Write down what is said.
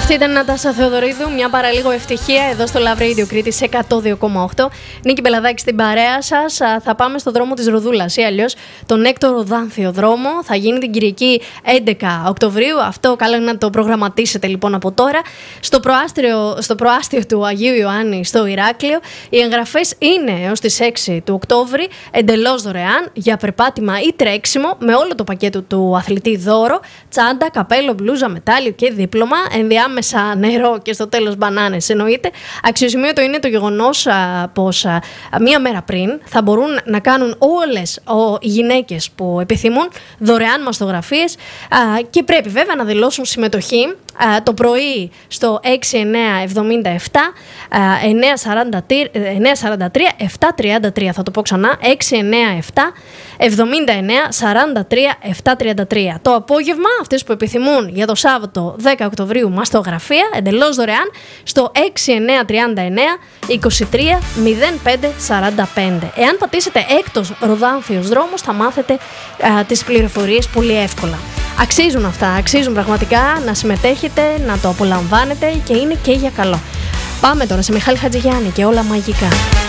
Αυτή ήταν η Νατάσα Θεοδωρίδου, μια παραλίγο ευτυχία εδώ στο Love Radio Κρήτη σε 102,8. Νίκη Μπελαδάκη στην παρέα σας. Θα πάμε στο δρόμο της Ροδούλας ή αλλιώς τον Έκτο Ροδάνθιο δρόμο. Θα γίνει την Κυριακή 11 Οκτωβρίου. Αυτό καλό είναι να το προγραμματίσετε λοιπόν από τώρα. Στο προάστιο του Αγίου Ιωάννη στο Ηράκλειο. Οι εγγραφές είναι έως τις 6 του Οκτώβρη, εντελώς δωρεάν, για περπάτημα ή τρέξιμο, με όλο το πακέτο του αθλητή δώρο, τσάντα, καπέλο, μπλούζα, μετάλλιο και δίπλωμα, ενδιάμεσα νερό και στο τέλος μπανάνες εννοείται. Αξιοσημείωτο είναι το γεγονός πως μία μέρα πριν θα μπορούν να κάνουν όλες οι γυναίκες που επιθυμούν δωρεάν μαστογραφίες και πρέπει βέβαια να δηλώσουν συμμετοχή το πρωί στο 6977 943 733. Θα το πω ξανά, 697 79 43 733. Το απόγευμα, αυτές που επιθυμούν για το Σάββατο 10 Οκτωβρίου μαστογραφία, εντελώς δωρεάν, στο 6939 23 0545. Εάν πατήσετε έκτος Ροδάνθιος δρόμος, θα μάθετε τις πληροφορίες πολύ εύκολα. Αξίζουν αυτά, αξίζουν πραγματικά να συμμετέχετε, να το απολαμβάνετε και είναι και για καλό. Πάμε τώρα σε Μιχάλη Χατζηγιάννη και όλα μαγικά.